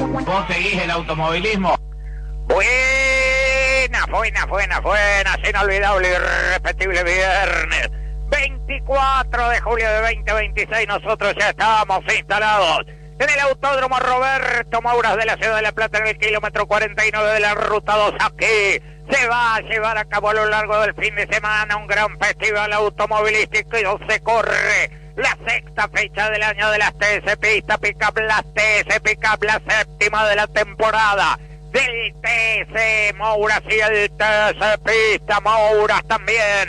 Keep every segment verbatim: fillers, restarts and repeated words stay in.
¿Vos seguís el automovilismo? Buenas, buenas, buenas, buenas, inolvidable y irrepetible viernes veinticuatro de julio de veinte veintiséis. Nosotros ya estamos instalados en el Autódromo Roberto Mouras de la ciudad de La Plata, en el kilómetro cuarenta y nueve de la ruta dos. Aquí se va a llevar a cabo a lo largo del fin de semana un gran festival automovilístico y se corre la sexta fecha del año de las T S Pista Pickup, las T S Pickup, la séptima de la temporada del T S Mouras y el T S Pista Mouras también.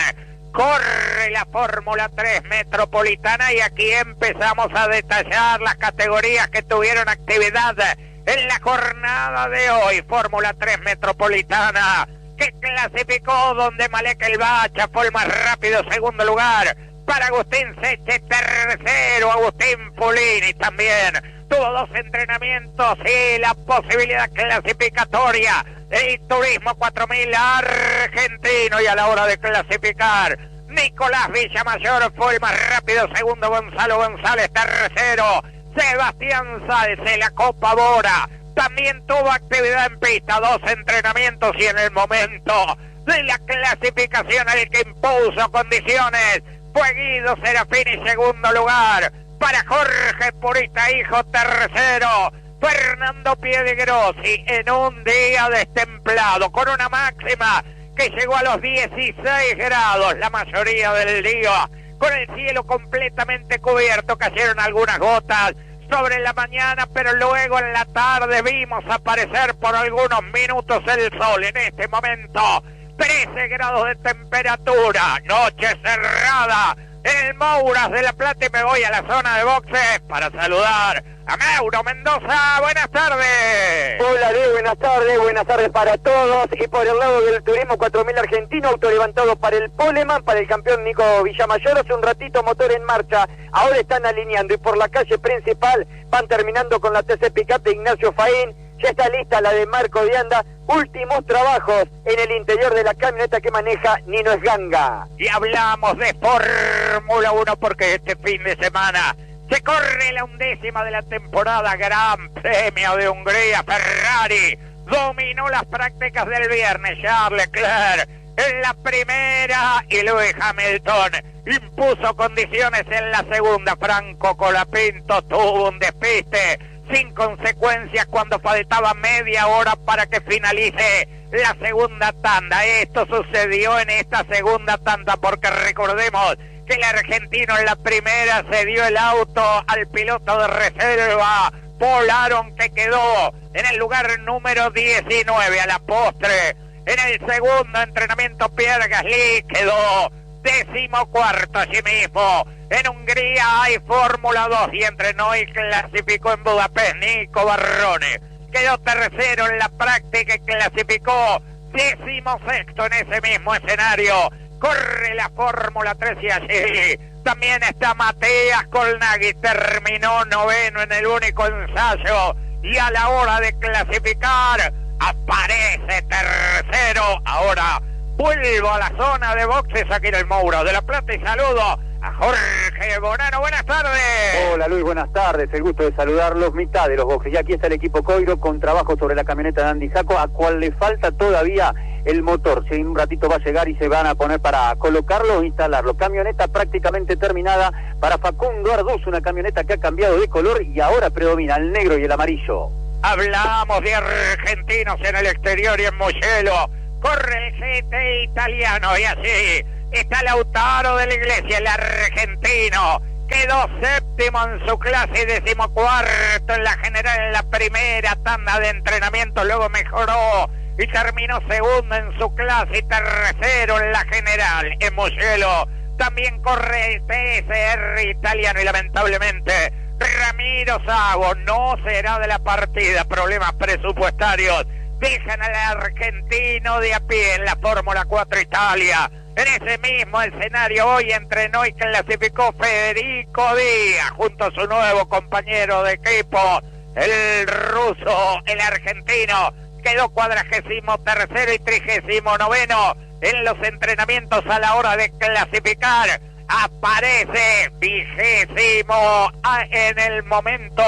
Corre la Fórmula tres Metropolitana y aquí empezamos a detallar las categorías que tuvieron actividad en la jornada de hoy. Fórmula tres Metropolitana, que clasificó donde Malek El Bacha fue el más rápido, segundo lugar para Agustín Seche, tercero Agustín Pulini también. Tuvo dos entrenamientos y la posibilidad clasificatoria. El Turismo cuatro mil argentino, y a la hora de clasificar, Nicolás Villamayor fue el más rápido, segundo Gonzalo González, tercero Sebastián Salce. La Copa Bora también tuvo actividad en pista, dos entrenamientos, y en el momento de la clasificación el que impuso condiciones fue Guido Serafini, segundo lugar para Jorge Purita hijo, tercero Fernando Piedigrosi, en un día destemplado, con una máxima que llegó a los dieciséis grados la mayoría del día, con el cielo completamente cubierto. Cayeron algunas gotas sobre la mañana, pero luego en la tarde vimos aparecer por algunos minutos el sol. En este momento trece grados de temperatura, noche cerrada en el Mouras de La Plata, y me voy a la zona de boxes para saludar a Mauro Mendoza. Buenas tardes. Hola Luis, buenas tardes, buenas tardes para todos. Y por el lado del Turismo cuatro mil argentino, auto levantado para el Poleman, para el campeón Nico Villamayor. Hace un ratito motor en marcha, ahora están alineando, y por la calle principal van terminando con la T C Pickup de Ignacio Faín. Ya está lista la de Marco Dianda. Últimos trabajos en el interior de la camioneta que maneja Nino Esganga. Y hablamos de Fórmula uno porque este fin de semana se corre la undécima de la temporada, Gran Premio de Hungría. Ferrari dominó las prácticas del viernes. Charles Leclerc en la primera y Lewis Hamilton impuso condiciones en la segunda. Franco Colapinto tuvo un despiste sin consecuencias cuando faltaba media hora para que finalice la segunda tanda. Esto sucedió en esta segunda tanda porque recordemos que el argentino en la primera se dio el auto al piloto de reserva Paul Aron, que quedó en el lugar número diecinueve. A la postre, en el segundo entrenamiento, Pierre Gasly quedó decimocuarto. Allí mismo en Hungría hay Fórmula dos y entrenó y clasificó en Budapest Nico Barrone. Quedó tercero en la práctica y clasificó decimosexto en ese mismo escenario. Corre la Fórmula tres y allí también está Matías Colnaghi. Terminó noveno en el único ensayo y a la hora de clasificar aparece tercero. Ahora vuelvo a la zona de boxes aquí en el Mouras de La Plata y saludo a Jorge Bonano. Buenas tardes. Hola Luis, buenas tardes, el gusto de saludarlos. Mitad de los boxes, ya aquí está el equipo Coiro con trabajo sobre la camioneta de Andy Jaco, a cual le falta todavía el motor. Si en un ratito va a llegar y se van a poner para colocarlo e instalarlo. Camioneta prácticamente terminada para Facundo Arduz, una camioneta que ha cambiado de color y ahora predomina el negro y el amarillo. Hablamos de argentinos en el exterior y en Mugello. Corre el G T italiano y así está Lautaro de la Iglesia, el argentino. Quedó séptimo en su clase y decimocuarto en la general en la primera tanda de entrenamiento. Luego mejoró y terminó segundo en su clase y tercero en la general. En Mugello también corre el T S R italiano y lamentablemente Ramiro Sago no será de la partida. Problemas presupuestarios dejan al argentino de a pie en la Fórmula cuatro Italia. En ese mismo escenario hoy entrenó y clasificó Federico Díaz junto a su nuevo compañero de equipo, el ruso, el argentino. Quedó cuadragésimo tercero y trigésimo noveno en los entrenamientos a la hora de clasificar. Aparece vigésimo en el momento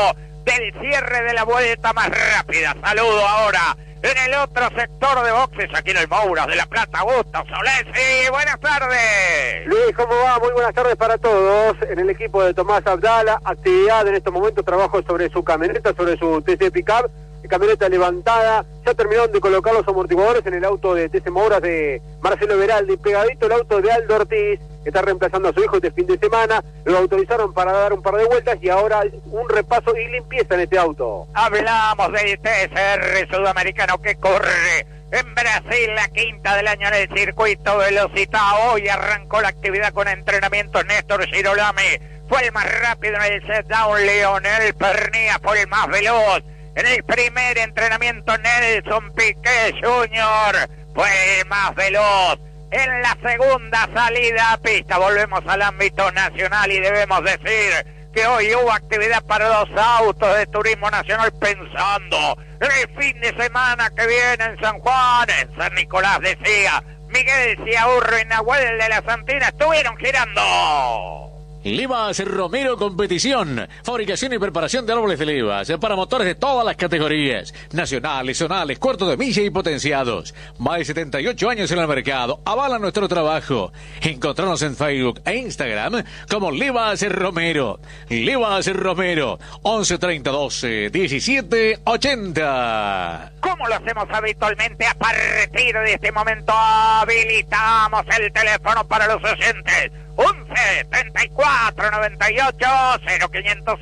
del cierre de la vuelta más rápida. Saludo ahora en el otro sector de boxes, aquí en el Moura de La Plata, Augusto Solesi. Buenas tardes. Luis, ¿cómo va? Muy buenas tardes para todos. En el equipo de Tomás Abdala, actividad en estos momentos, trabajo sobre su camioneta, sobre su T C Pickup, camioneta levantada. Ya terminaron de colocar los amortiguadores en el auto de T C Mouras de Marcelo Veraldi, pegadito el auto de Aldo Ortiz, que está reemplazando a su hijo este fin de semana. Lo autorizaron para dar un par de vueltas y ahora un repaso y limpieza en este auto. Hablamos del T S R sudamericano que corre en Brasil, la quinta del año en el circuito Velocità. Hoy arrancó la actividad con entrenamiento. Néstor Girolami fue el más rápido en el set down. Leonel Pernía fue el más veloz. En el primer entrenamiento, Nelson Piquet junior fue el más veloz. En la segunda salida a pista, volvemos al ámbito nacional y debemos decir que hoy hubo actividad para los autos de Turismo Nacional pensando en el fin de semana que viene en San Juan, en San Nicolás, decía Miguel Ciaurro y Nahuel de la Santina estuvieron girando. Livas Romero Competición, fabricación y preparación de árboles de levas para motores de todas las categorías, nacionales, zonales, cuartos de milla y potenciados. Más de setenta y ocho años en el mercado, avalan nuestro trabajo. Encontrarnos en Facebook e Instagram como Livas Romero. Livas Romero, once treinta doce diecisiete ochenta. Como lo hacemos habitualmente, a partir de este momento habilitamos el teléfono para los oyentes. once treinta y cuatro noventa y ocho cero quinientos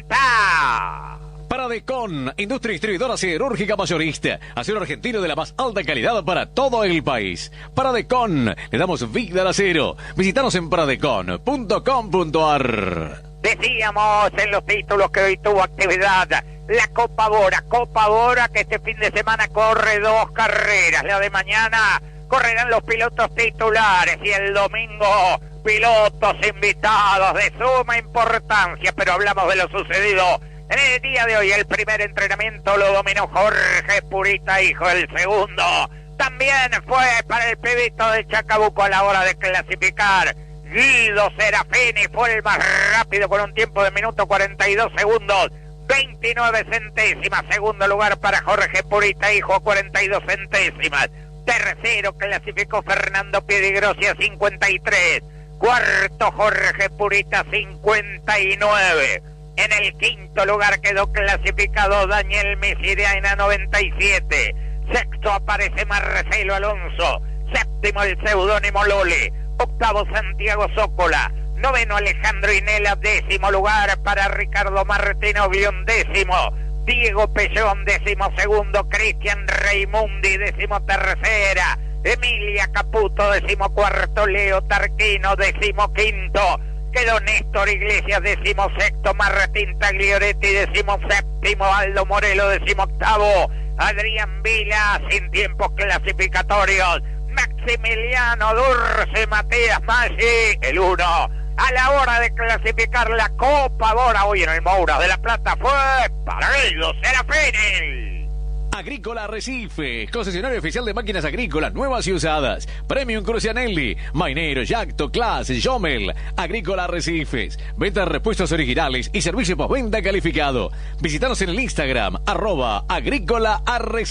cincuenta. Paradecon, industria distribuidora siderúrgica mayorista, acero argentino de la más alta calidad para todo el país. Paradecon, le damos vida al acero. Visítanos en paradecon punto com punto ar. Decíamos en los títulos que hoy tuvo actividad la Copa Bora, Copa Bora que este fin de semana corre dos carreras. La de mañana correrán los pilotos titulares y el domingo pilotos invitados de suma importancia, pero hablamos de lo sucedido en el día de hoy. El primer entrenamiento lo dominó Jorge Purita, hijo. El segundo también fue para el pibito de Chacabuco a la hora de clasificar. Guido Serafini fue el más rápido con un tiempo de minuto cuarenta y dos segundos, veintinueve centésimas. Segundo lugar para Jorge Purita, hijo, cuarenta y dos centésimas. Tercero clasificó Fernando Piedigrossi a cincuenta y tres. Cuarto Jorge Purita, cincuenta y nueve. En el quinto lugar quedó clasificado Daniel Misireaina, noventa y siete. Sexto aparece Marcelo Alonso. Séptimo el seudónimo Lole. Octavo Santiago Zócola. Noveno Alejandro Inela. Décimo lugar para Ricardo Martinoglio. Undécimo Diego Pellón. Décimo segundo Cristian Reimundi. Décimo tercera Emilia Caputo. Décimo cuarto Leo Tarquino. Décimo quinto quedó Néstor Iglesias. Décimo sexto Martín Taglioretti. Décimo séptimo Aldo Morelo. Décimo octavo Adrián Vila. Sin tiempos clasificatorios Maximiliano Durce Matías Maggi, el uno. A la hora de clasificar la Copa Bora hoy en el Moura de La Plata fue para Guido Serafini. Agrícola Arrecife, concesionario oficial de máquinas agrícolas nuevas y usadas. Premium Crucianelli, Mainero, Yacto, Class, Jomel. Agrícola Arrecifes, venta de repuestos originales y servicio postventa calificado. Visítanos en el Instagram, arroba Agrícola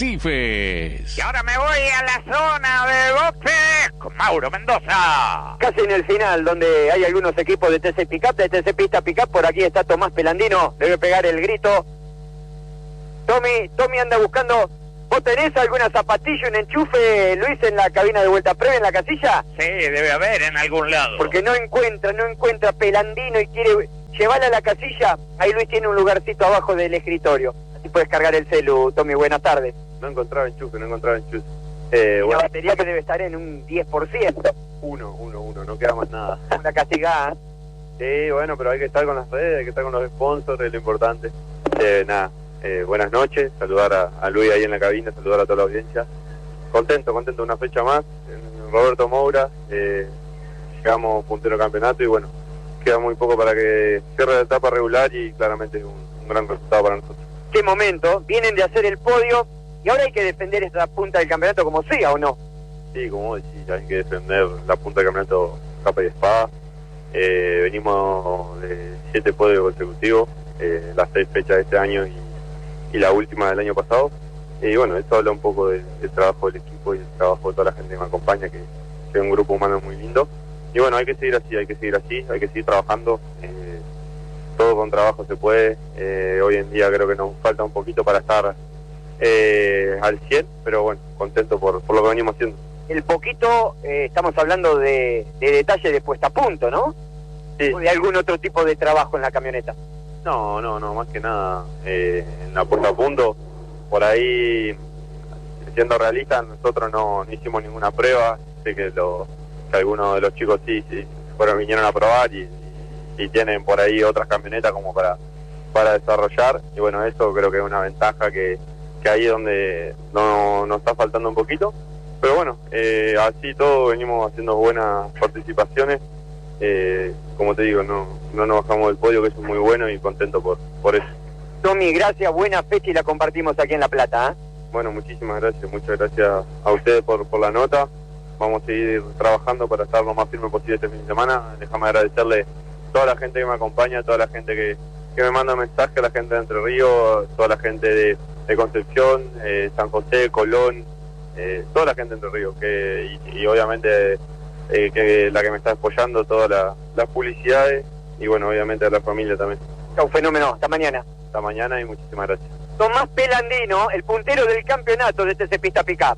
Arrecifes. Y ahora me voy a la zona de boxes con Mauro Mendoza. Casi en el final, donde hay algunos equipos de T C Pickup, de T C Pista Pickup. Por aquí está Tomás Pelandino, debe pegar el grito. Tommy, Tommy anda buscando. ¿Vos tenés alguna zapatilla, un enchufe, Luis, en la cabina de vuelta previa, en la casilla? Sí, debe haber en algún lado. Porque no encuentra, no encuentra Pelandino y quiere llevarla a la casilla. Ahí Luis tiene un lugarcito abajo del escritorio. Así puedes cargar el celu, Tommy. Buenas tardes. No encontraba enchufe, no encontraba enchufe. Eh, La bueno, batería que debe estar en un diez por ciento. uno, uno, uno, no queda más nada. Una castigada. Sí, bueno, pero hay que estar con las redes, hay que estar con los sponsors, es lo importante. Eh, nada, eh, buenas noches, saludar a, a Luis ahí en la cabina, saludar a toda la audiencia. Contento, contento, una fecha más, en Roberto Moura, eh, llegamos puntero campeonato y bueno, queda muy poco para que cierre la etapa regular y claramente es un, un gran resultado para nosotros. Qué momento, vienen de hacer el podio y ahora hay que defender esta punta del campeonato como sea, ¿o no? Sí, como decís, hay que defender la punta del campeonato capa y espada. Eh, venimos de siete podios consecutivos, eh, las seis fechas de este año y, y la última del año pasado. Y bueno, eso habla un poco de, del trabajo del equipo y del trabajo de toda la gente que me acompaña, que, que es un grupo humano muy lindo. Y bueno, hay que seguir así, hay que seguir así, hay que seguir trabajando. Eh, todo con trabajo se puede. Eh, hoy en día creo que nos falta un poquito para estar eh, al cien, pero bueno, contento por, por lo que venimos haciendo. El poquito, eh, estamos hablando de, de detalle de puesta a punto, ¿no? Sí. ¿O de algún otro tipo de trabajo en la camioneta? No, no, no, más que nada eh, en la puesta a punto. Por ahí, siendo realista, nosotros no, no hicimos ninguna prueba. Sé que, lo, que algunos de los chicos sí, sí fueron, vinieron a probar y, y, y tienen por ahí otras camionetas como para, para desarrollar. Y bueno, eso creo que es una ventaja que, que ahí es donde no, nos está faltando un poquito. Pero bueno, eh, así todo venimos haciendo buenas participaciones. Eh, como te digo, no, no nos bajamos del podio, que eso es muy bueno y contento por, por eso. Tommy, gracias, buena fecha y la compartimos aquí en La Plata, ¿eh? Bueno, muchísimas gracias, muchas gracias a ustedes por, por la nota. Vamos a seguir trabajando para estar lo más firme posible este fin de semana. Déjame agradecerle a toda la gente que me acompaña, a toda la gente que, que me manda mensajes, a la gente de Entre Ríos, toda la gente de, de Concepción, eh, San José, Colón, eh, toda la gente de Entre Ríos, que, y, y obviamente eh, que la que me está apoyando, todas la, las publicidades, y bueno, obviamente a la familia también. Chau, fenómeno, hasta mañana. Hasta mañana y muchísimas gracias. Tomás Pelandino, el puntero del campeonato de T C Pista Pickup.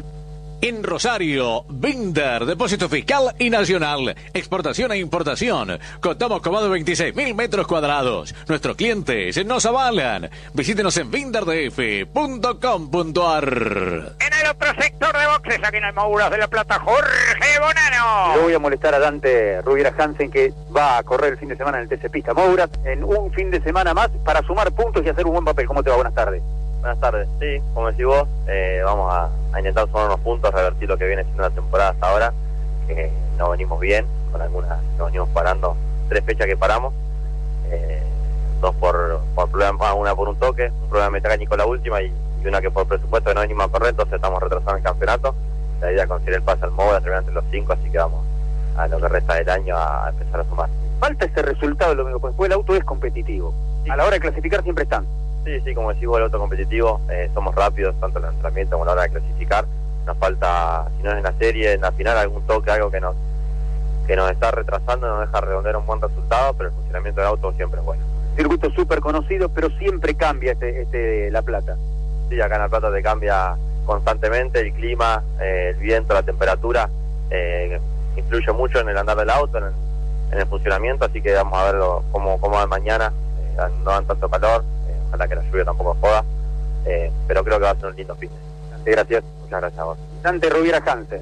En Rosario, Binder, depósito fiscal y nacional, exportación e importación. Contamos con más de veintiséis mil metros cuadrados. Nuestros clientes nos avalan. Visítenos en binder d f punto com punto a r. En el otro sector de boxes, aquí en el Mouras de La Plata, Jorge Bonano. Yo voy a molestar a Dante Rubiera Hansen, que va a correr el fin de semana en el T C Pista Mouras, en un fin de semana más para sumar puntos y hacer un buen papel. ¿Cómo te va? Buenas tardes. Buenas tardes, sí, como decís vos, eh, vamos a, a intentar sumar unos puntos, revertir lo que viene siendo la temporada hasta ahora, que no venimos bien, con algunas nos venimos parando, tres fechas que paramos, eh, dos por, por problemas, una por un toque, un problema mecánico la última y, y una que por presupuesto que no venimos a correr, entonces estamos retrasando el campeonato. La idea es conseguir el pase al móvil, terminar entre los cinco, así que vamos a lo que resta del año a empezar a sumar. Falta ese resultado, lo mismo, pues el auto es competitivo, sí. A la hora de clasificar siempre están. Sí, sí, como decís vos, el auto competitivo, eh, somos rápidos, tanto en el entrenamiento como a la hora de clasificar. Nos falta, si no es en la serie, en la final, algún toque, algo que nos que nos está retrasando, nos deja redondear un buen resultado, pero el funcionamiento del auto siempre es bueno. Circuito súper conocido, pero siempre cambia este, este La Plata. Sí, acá en La Plata te cambia constantemente el clima, eh, el viento, la temperatura, eh, influye mucho en el andar del auto, en el, en el funcionamiento, así que vamos a verlo cómo, cómo va mañana, eh, no dan tanto calor. Ojalá que la lluvia tampoco joda, eh, pero creo que va a ser un lindo fin. Gracias, muchas gracias a vos. Dante Rubiera Hansen.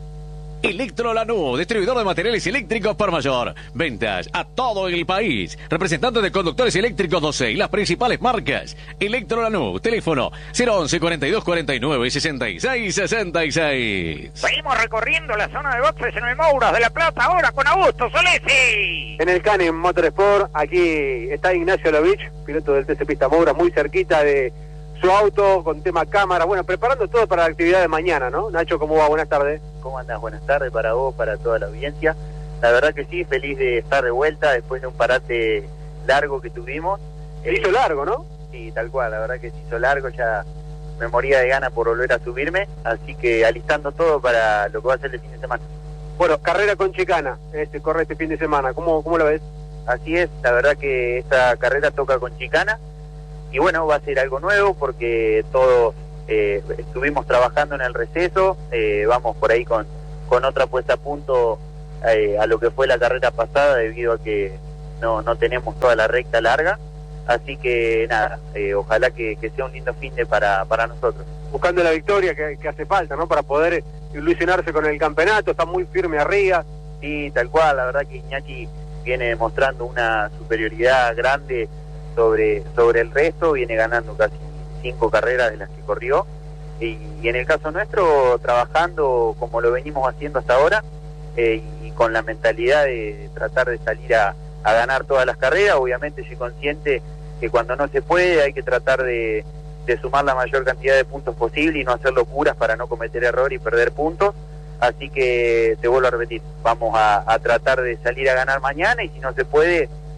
Electro Lanús, distribuidor de materiales eléctricos por mayor. Ventas a todo el país. Representante de conductores eléctricos doce y las principales marcas. Electro Lanús, teléfono cero once cuarenta y dos cuarenta y nueve sesenta y seis sesenta y seis. Seguimos recorriendo la zona de boxes en el Mouras de La Plata, ahora con Augusto Solesi. En el Canem Motorsport, aquí está Ignacio Lovich, piloto del T C Pista Mouras, muy cerquita de su auto, con tema cámara, bueno, preparando todo para la actividad de mañana, ¿no? Nacho, ¿cómo va? Buenas tardes. ¿Cómo andas? Buenas tardes para vos, para toda la audiencia. La verdad que sí, feliz de estar de vuelta después de un parate largo que tuvimos. Se eh, hizo largo, ¿no? Sí, tal cual, la verdad que se hizo largo, ya me moría de ganas por volver a subirme, así que alistando todo para lo que va a ser el fin de semana. Bueno, carrera con Chicana, este, corre este fin de semana, ¿cómo, cómo lo ves? Así es, la verdad que esta carrera toca con Chicana, y bueno, va a ser algo nuevo porque todos eh, estuvimos trabajando en el receso, eh, vamos por ahí con, con otra puesta a punto eh, a lo que fue la carrera pasada debido a que no, no tenemos toda la recta larga, así que nada, eh, ojalá que, que sea un lindo fin de para, para nosotros. Buscando la victoria que, que hace falta, ¿no? Para poder ilusionarse con el campeonato, está muy firme arriba. Sí, tal cual, la verdad que Iñaki viene demostrando una superioridad grande sobre sobre el resto, viene ganando casi cinco carreras de las que corrió y, y en el caso nuestro trabajando como lo venimos haciendo hasta ahora eh, y con la mentalidad de tratar de salir a, a ganar todas las carreras. Obviamente soy consciente que cuando no se puede hay que tratar de, de sumar la mayor cantidad de puntos posible y no hacer locuras para no cometer error y perder puntos, así que te vuelvo a repetir, vamos a, a tratar de salir a ganar mañana y si no se puede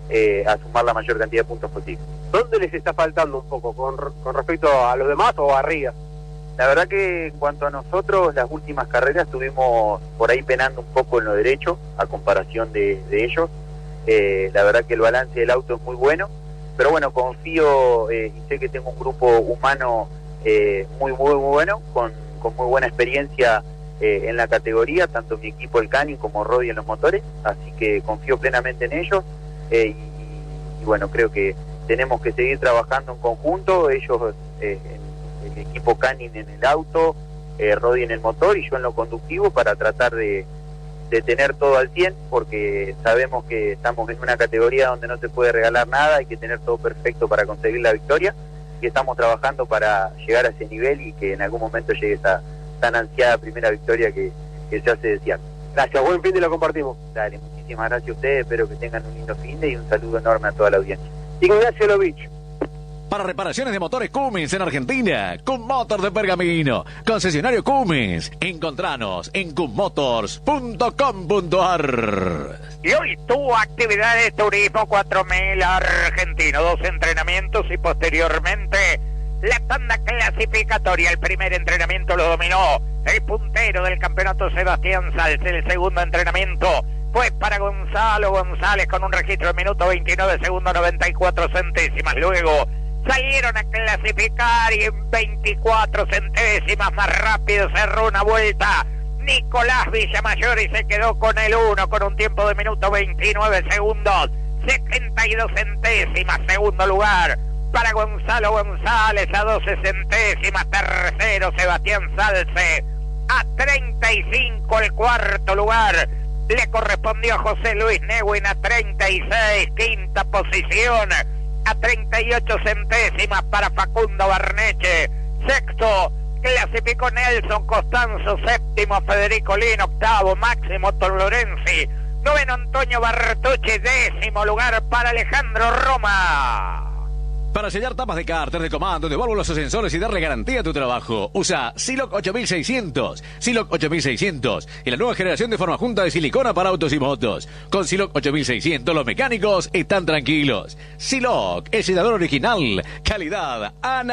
eh, a sumar la mayor cantidad de puntos posible. ¿Dónde les está faltando un poco con, con respecto a los demás o a Rías? La verdad que en cuanto a nosotros, las últimas carreras estuvimos por ahí penando un poco en lo derecho, a comparación de, de ellos. Eh, la verdad que el balance del auto es muy bueno, pero bueno, confío eh, y sé que tengo un grupo humano eh, muy, muy, muy bueno, con, con muy buena experiencia eh, en la categoría, tanto mi equipo el Canning como Rodi en los motores, así que confío plenamente en ellos eh, y, y bueno, creo que tenemos que seguir trabajando en conjunto, ellos eh, en el equipo Canning en el auto, eh, Rodi en el motor y yo en lo conductivo para tratar de, de tener todo al cien, porque sabemos que estamos en una categoría donde no se puede regalar nada, hay que tener todo perfecto para conseguir la victoria y estamos trabajando para llegar a ese nivel y que en algún momento llegue esa tan ansiada primera victoria que, que se hace desear. Gracias, buen fin de lo compartimos. Dale, muchísimas gracias a ustedes, espero que tengan un lindo fin de y un saludo enorme a toda la audiencia. Ignacio Lovich. Para reparaciones de motores Cummins en Argentina, Cummotor de Pergamino, concesionario Cummins. Encontranos en cummotors punto com punto a r. Y hoy tuvo actividades Turismo cuatro mil argentino, dos entrenamientos y posteriormente la tanda clasificatoria. El primer entrenamiento lo dominó el puntero del campeonato Sebastián Salce. El segundo entrenamiento fue para Gonzalo González con un registro de minuto veintinueve segundos noventa y cuatro centésimas. Luego salieron a clasificar y en veinticuatro centésimas más rápido cerró una vuelta Nicolás Villamayor y se quedó con el uno con un tiempo de minuto veintinueve segundos setenta y dos centésimas. Segundo lugar para Gonzalo González a doce centésimas. Tercero Sebastián Salce a treinta y cinco. El cuarto lugar le correspondió a José Luis Neuwin a treinta y seis. Quinta posición a treinta y ocho centésimas para Facundo Barneche. Sexto clasificó Nelson Costanzo. Séptimo Federico Lino. Octavo Máximo Tolorenzi. Noveno Antonio Bartucci. Décimo lugar para Alejandro Roma. Para sellar tapas de cárter, de comando, de válvulas o sensores y darle garantía a tu trabajo, usa Siloc ocho mil seiscientos. Siloc ocho mil seiscientos y la nueva generación de forma junta de silicona para autos y motos. Con Siloc ocho mil seiscientos los mecánicos están tranquilos. Siloc, el sellador original, calidad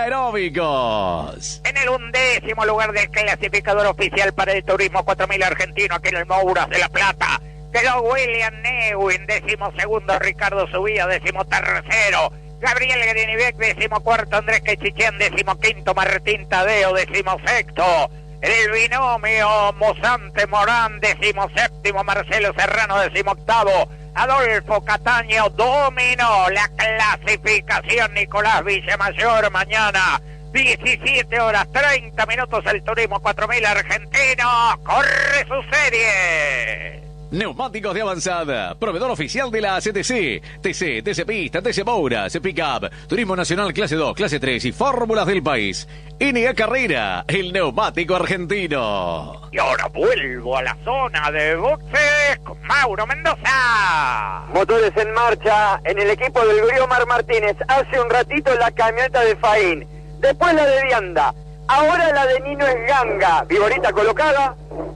anaeróbicos. En el undécimo lugar del clasificador oficial para el Turismo cuatro mil argentino, aquí en el Mouras de La Plata, quedó William Neuwin. Décimo segundo Ricardo Subía. Décimo tercero Gabriel Grinivec. Décimo cuarto Andrés Quechichén. Décimo quinto Martín Tadeo. Décimo sexto el binomio Mosante Morán. Décimo séptimo Marcelo Serrano. Décimo octavo Adolfo Cataño. Dominó la clasificación Nicolás Villamayor. Mañana diecisiete horas treinta minutos el Turismo cuatro mil argentino corre su serie. Neumáticos de avanzada, proveedor oficial de la C T C, T C, T C Pista, T C Moura, C Pickup, Turismo Nacional Clase dos, Clase tres y Fórmulas del país. N A Carrera, el neumático argentino. Y ahora vuelvo a la zona de boxes con Mauro Mendoza. Motores en marcha en el equipo del Griomar Martínez. Hace un ratito la camioneta de Faín, después la de Vianda, ahora la de Nino Esganga. Vigorita colocada.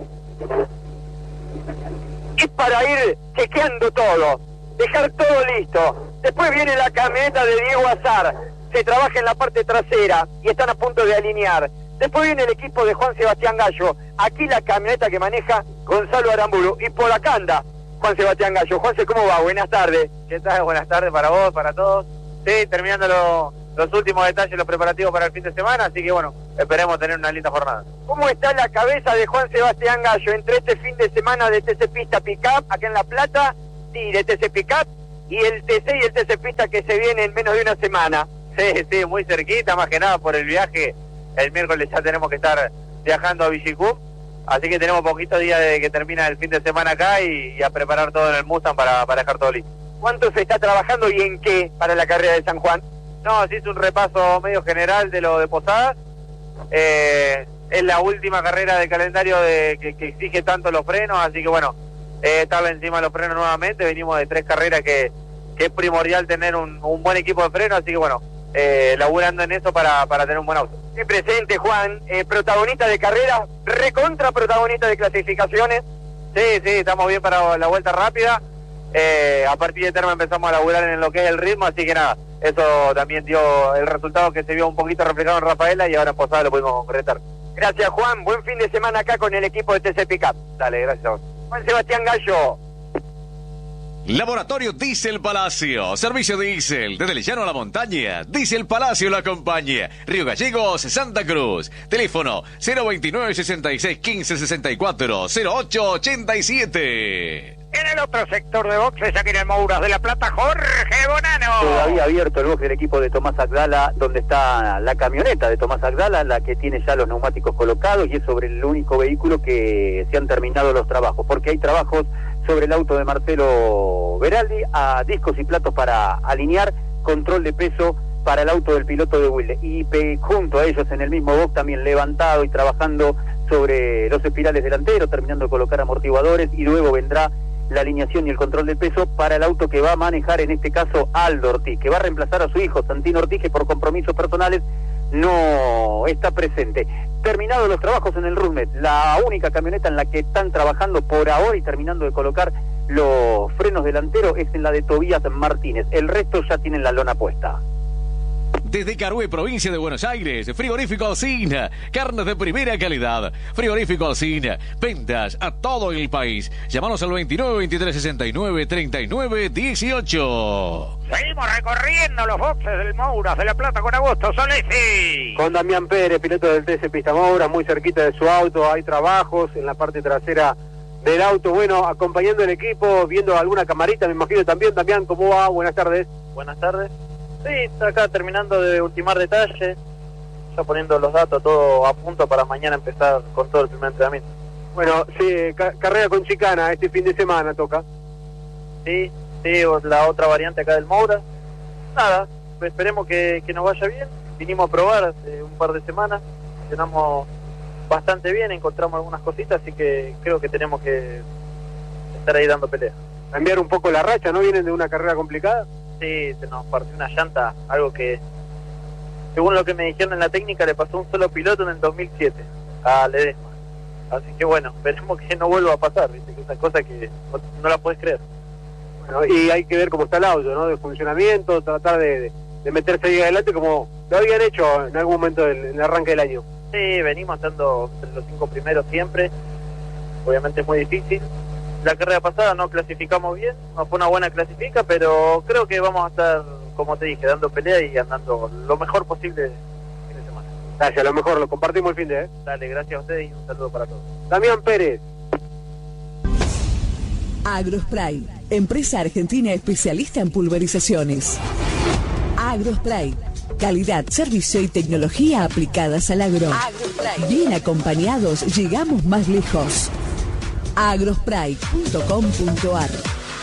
Y para ir chequeando todo, dejar todo listo. Después viene la camioneta de Diego Azar, se trabaja en la parte trasera y están a punto de alinear. Después viene el equipo de Juan Sebastián Gallo, aquí la camioneta que maneja Gonzalo Aramburu. Y por acá anda Juan Sebastián Gallo. Juanse, ¿cómo va? Buenas tardes. ¿Qué tal? Buenas tardes para vos, para todos. Sí, terminando lo, los últimos detalles, los preparativos para el fin de semana, así que bueno, esperemos tener una linda jornada. ¿Cómo está la cabeza de Juan Sebastián Gallo entre este fin de semana de T C Pista Pickup acá en La Plata, sí, de T C Pickup, y el T C y el T C Pista que se viene en menos de una semana? Sí, sí, muy cerquita, más que nada por el viaje. El miércoles ya tenemos que estar viajando a Villicum, así que tenemos poquitos días de que termina el fin de semana acá y, y a preparar todo en el Mustang para, para dejar todo listo. ¿Cuánto se está trabajando y en qué para la carrera de San Juan? No, se hizo un repaso medio general de lo de Posadas. Eh, es la última carrera del calendario de, que, que exige tanto los frenos, así que bueno, eh, estarle encima de los frenos nuevamente. Venimos de tres carreras que, que es primordial tener un, un buen equipo de frenos, así que bueno, eh, laburando en eso para, para tener un buen auto. Sí, presente Juan, eh, protagonista de carreras, recontra protagonista de clasificaciones. Sí, sí, estamos bien para la vuelta rápida. eh, a partir de Terma empezamos a laburar en lo que es el ritmo, así que nada, eso también dio el resultado que se vio un poquito reflejado en Rafaela y ahora en Posada lo pudimos concretar. Gracias, Juan. Buen fin de semana acá con el equipo de T C Pickup. Dale, gracias a vos. Juan Sebastián Gallo. Laboratorio Diesel Palacio, servicio diésel, desde el llano a la montaña, Diesel Palacio lo acompaña, Río Gallegos, Santa Cruz, teléfono cero veintinueve, sesenta y seis, quince, sesenta y cuatro, cero ocho ochenta y siete. En el otro sector de boxes, aquí en el Mouras de la Plata, Jorge Bonano. Todavía abierto el box del equipo de Tomás Agdala, donde está la camioneta de Tomás Agdala, la que tiene ya los neumáticos colocados y es sobre el único vehículo que se han terminado los trabajos, porque hay trabajos sobre el auto de Marcelo Beraldi, a discos y platos para alinear, control de peso para el auto del piloto de Wilde, y pe, junto a ellos en el mismo box también levantado y trabajando sobre los espirales delanteros, terminando de colocar amortiguadores, y luego vendrá la alineación y el control de peso para el auto que va a manejar en este caso Aldo Ortiz, que va a reemplazar a su hijo Santino Ortiz, que por compromisos personales no está presente. Terminados los trabajos en el Rusmet, la única camioneta en la que están trabajando por ahora y terminando de colocar los frenos delanteros es en la de Tobías Martínez, el resto ya tienen la lona puesta. Desde Carué, provincia de Buenos Aires, Frigorífico Alsina, carnes de primera calidad. Frigorífico Alsina, ventas a todo el país. Llámanos al veintinueve, veintitrés, sesenta y nueve, treinta y nueve, dieciocho. Seguimos recorriendo los boxes del Mouras de la Plata con Augusto Solesi. Con Damián Pérez, piloto del T C Pista Mouras, muy cerquita de su auto, hay trabajos en la parte trasera del auto, bueno, acompañando el equipo, viendo alguna camarita, me imagino también. Damián, ¿cómo va? Buenas tardes. Buenas tardes. Sí, está acá terminando de ultimar detalles, ya poniendo los datos todo a punto para mañana empezar con todo el primer entrenamiento. Bueno, sí, ca carrera con chicana, este fin de semana toca. Sí, sí, la otra variante acá del Moura. Nada, esperemos que, que nos vaya bien. Vinimos a probar hace un par de semanas, llenamos bastante bien, encontramos algunas cositas, así que creo que tenemos que estar ahí dando pelea. Cambiar un poco la racha, ¿no? ¿Vienen de una carrera complicada? Sí, se nos partió una llanta, algo que, según lo que me dijeron en la técnica, le pasó a un solo piloto en el dos mil siete, a Ledesma. Así que bueno, esperemos que no vuelva a pasar, ¿viste? Que esas cosas que no, no la puedes creer. Bueno, y hay que ver cómo está el auto, ¿no? De funcionamiento, tratar de, de, de meterse ahí adelante como lo habían hecho en algún momento en el arranque del año. Sí, venimos estando entre los cinco primeros siempre, obviamente es muy difícil. La carrera pasada no clasificamos bien, no fue una buena clasifica, pero creo que vamos a estar, como te dije, dando pelea y andando lo mejor posible el fin de semana. Gracias, a lo mejor lo compartimos el fin de, ¿eh? Dale, gracias a ustedes y un saludo para todos. Damián Pérez. Agrospray, empresa argentina especialista en pulverizaciones. Agrospray, calidad, servicio y tecnología aplicadas al agro. Agrospray. Bien acompañados, llegamos más lejos. agrospray punto com punto ar.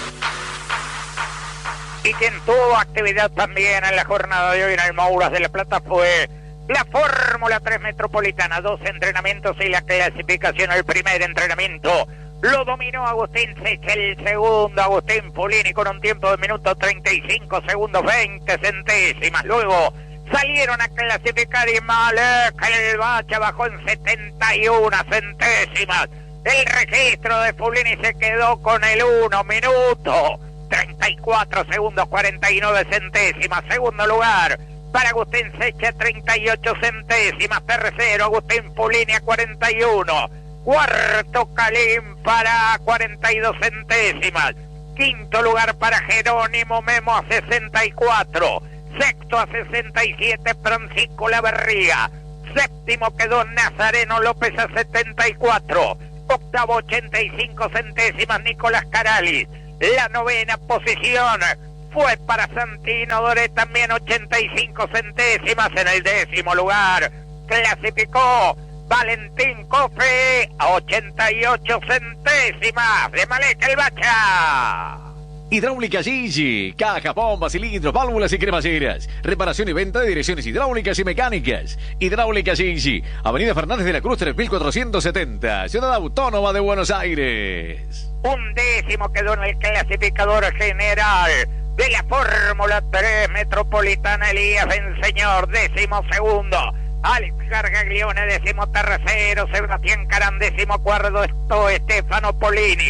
Y quien tuvo actividad también en la jornada de hoy en el Mouras de la Plata fue la Fórmula tres Metropolitana. Dos entrenamientos y la clasificación. El primer entrenamiento lo dominó Agustín Secha, el segundo Agustín Pulini con un tiempo de minuto treinta y cinco segundos veinte centésimas. Luego salieron a clasificar y Malek el Bacha bajó en setenta y una centésimas. El registro de Pulini se quedó con el uno minuto, treinta y cuatro segundos, cuarenta y nueve centésimas. Segundo lugar para Agustín Secha, treinta y ocho centésimas. Tercero, Agustín Pulini a cuarenta y uno. Cuarto, Calín para cuarenta y dos centésimas. Quinto lugar para Jerónimo Memo a sesenta y cuatro. Sexto a sesenta y siete, Francisco Laverría. Séptimo quedó Nazareno López a setenta y cuatro. Octavo, ochenta y cinco centésimas, Nicolás Caralis. La novena posición fue para Santino Doré, también ochenta y cinco centésimas. En el décimo lugar clasificó Valentín Cofe a ochenta y ocho centésimas de Malek el Bacha. Hidráulica Gigi, caja, bombas, cilindros, válvulas y cremalleras. Reparación y venta de direcciones hidráulicas y mecánicas. Hidráulica Gigi, Avenida Fernández de la Cruz tres mil cuatrocientos setenta, Ciudad Autónoma de Buenos Aires. Un décimo quedó en el clasificador general de la Fórmula tres Metropolitana, Elías Benseñor, décimo segundo. Alex Gargaglione, décimo tercero. Sebastián Carán, décimo cuarto. Estefano Polini,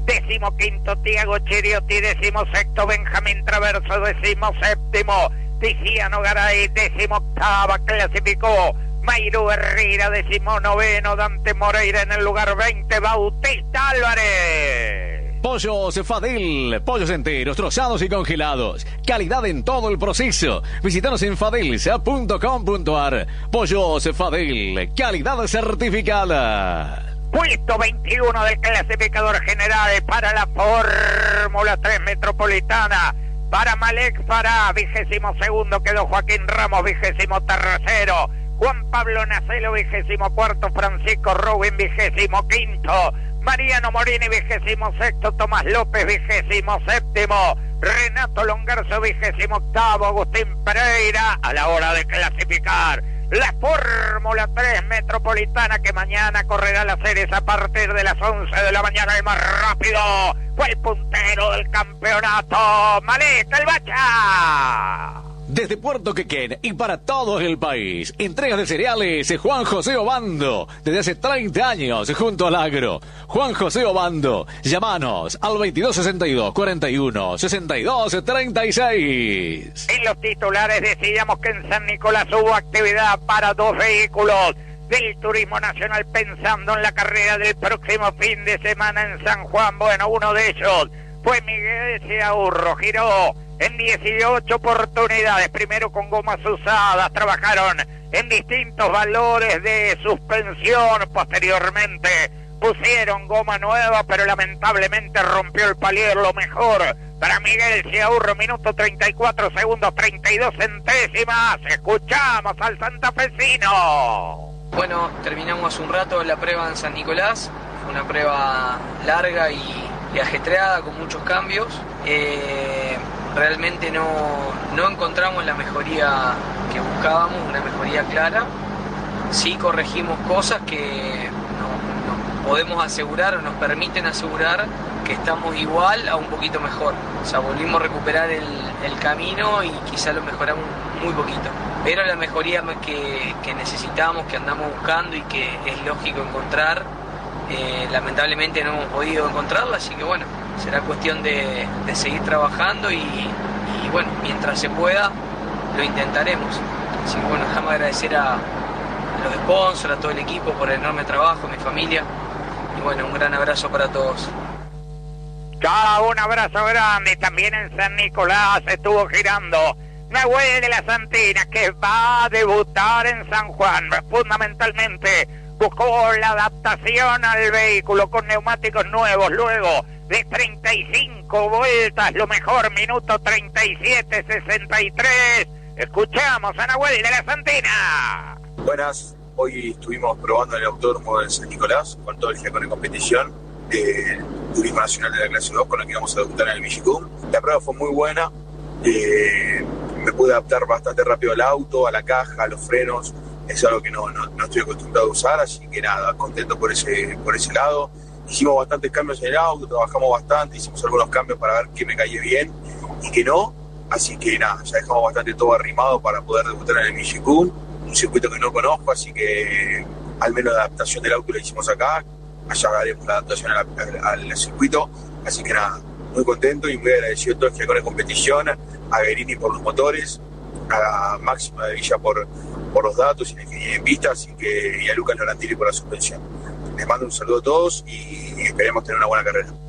Décimo quinto Tiago Chiriotti, décimo sexto Benjamín Traverso, décimo séptimo Tiziano Garay, décimo octava clasificó Mayru Herrera, décimo noveno Dante Moreira en el lugar veinte, Bautista Álvarez. Pollos Fadel, pollos enteros, trozados y congelados. Calidad en todo el proceso. Visítanos en fadelsa punto com punto ar. Pollos Fadel, calidad certificada. Puesto veintiuno del clasificador general para la Fórmula tres Metropolitana. Para Malek Farah, vigésimo segundo quedó Joaquín Ramos, vigésimo tercero. Juan Pablo Nacelo, vigésimo cuarto. Francisco Rubin, vigésimo quinto. Mariano Morini, vigésimo sexto. Tomás López, vigésimo séptimo. Renato Longarzo, vigésimo octavo. Agustín Pereira, a la hora de clasificar la Fórmula tres Metropolitana, que mañana correrá las series a partir de las once de la mañana. El más rápido fue el puntero del campeonato, Malek El Bacha. Desde Puerto Quequén y para todo el país, entregas de cereales Juan José Obando, desde hace treinta años junto al agro. Juan José Obando, llámanos al veintidós sesenta y dos cuarenta y uno sesenta y dos treinta y seis. En los titulares decíamos que en San Nicolás hubo actividad para dos vehículos del Turismo Nacional pensando en la carrera del próximo fin de semana en San Juan. Bueno, uno de ellos fue Miguel Ciaurro, giró en dieciocho oportunidades, primero con gomas usadas, trabajaron en distintos valores de suspensión, posteriormente pusieron goma nueva, pero lamentablemente rompió el palier. Lo mejor para Miguel Ciaurro, minuto treinta y cuatro segundos, treinta y dos centésimas. Escuchamos al santafesino. Bueno, terminamos hace un rato la prueba en San Nicolás, fue una prueba larga y, y ajetreada con muchos cambios. Eh, realmente no, no encontramos la mejoría que buscábamos, una mejoría clara. Sí corregimos cosas que no, no podemos asegurar o nos permiten asegurar que estamos igual a un poquito mejor. O sea, volvimos a recuperar el, el camino y quizá lo mejoramos muy poquito. Pero la mejoría que, que necesitamos, que andamos buscando y que es lógico encontrar, eh, lamentablemente no hemos podido encontrarla, así que bueno, será cuestión de, de seguir trabajando y, y bueno, mientras se pueda, lo intentaremos. Así que bueno, déjame agradecer a los sponsors, a todo el equipo por el enorme trabajo, a mi familia, y bueno, un gran abrazo para todos. Chao, un abrazo grande. También en San Nicolás estuvo girando Nahuel de la Santina, que va a debutar en San Juan. Fundamentalmente buscó la adaptación al vehículo con neumáticos nuevos, luego de treinta y cinco vueltas, lo mejor, minuto treinta y siete sesenta y tres. Escuchamos a Nahuel de la Santina. Buenas, hoy estuvimos probando en el autódromo de San Nicolás con todo el G de competición del Turismo Nacional de la clase dos, con la que vamos a debutar en el Vigicum. La prueba fue muy buena, eh, me pude adaptar bastante rápido al auto, a la caja, a los frenos. Es algo que no, no, no estoy acostumbrado a usar, así que nada, contento por ese, por ese lado. Hicimos bastantes cambios en el auto, trabajamos bastante, hicimos algunos cambios para ver qué me caía bien y qué no. Así que nada, ya dejamos bastante todo arrimado para poder debutar en el Vigicum, un circuito que no conozco, así que al menos la adaptación del auto la hicimos acá. Allá haremos la adaptación al, al, al circuito, así que nada, muy contento y muy agradecido a todo el que con la competición, a Guerini por los motores, a Máxima de Villa por, por los datos y la ingeniería en pista, así que, y a Lucas Lorantilli por la suspensión. Les mando un saludo a todos y esperemos tener una buena carrera.